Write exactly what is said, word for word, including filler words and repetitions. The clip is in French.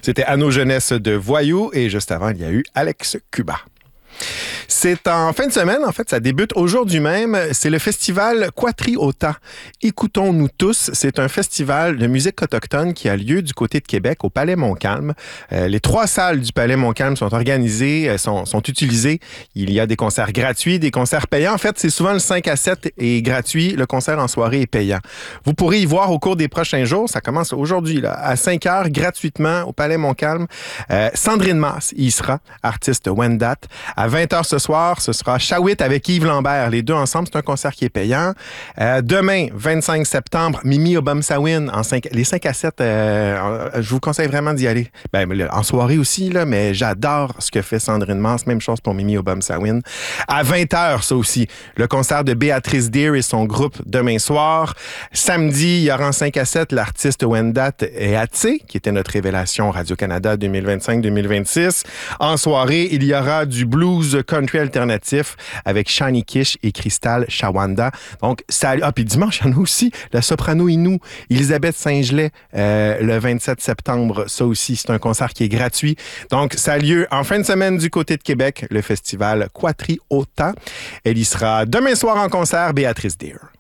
C'était Anno Jeunesse de Voyou et juste avant, il y a eu Alex Cuba. C'est en fin de semaine, en fait, ça débute aujourd'hui même. C'est le festival Quatriota. Écoutons-nous tous. C'est un festival de musique autochtone qui a lieu du côté de Québec, au Palais Montcalm. Euh, les trois salles du Palais Montcalm sont organisées, sont, sont utilisées. Il y a des concerts gratuits, des concerts payants. En fait, c'est souvent le cinq à sept est gratuit. Le concert en soirée est payant. Vous pourrez y voir au cours des prochains jours. Ça commence aujourd'hui, là, à cinq heures, gratuitement, au Palais Montcalm. Euh, Sandrine Masse y sera, artiste Wendat. À vingt heures ce soir, ce sera Shawit avec Yves Lambert. Les deux ensemble, c'est un concert qui est payant. Euh, demain, vingt-cinq septembre, Mimi Obamsawin, en cinq, les cinq à sept, euh, je vous conseille vraiment d'y aller. Ben, en soirée aussi, là, mais j'adore ce que fait Sandrine Masse. Même chose pour Mimi Obamsawin. À vingt heures, ça aussi, le concert de Béatrice Deer et son groupe demain soir. Samedi, il y aura en cinq à sept l'artiste Wendat et Atsé, qui était notre révélation Radio-Canada deux mille vingt-cinq deux mille vingt-six. En soirée, il y aura du blues country alternatif avec Shani Kish et Crystal Shawanda. Donc, ça, ah, puis dimanche, il y en a aussi la soprano Inou, Elisabeth Saint-Gelais, euh, le vingt-sept septembre. Ça aussi, c'est un concert qui est gratuit. Donc, ça a lieu en fin de semaine du côté de Québec, le festival Quatriota. Elle y sera demain soir en concert, Béatrice Deer.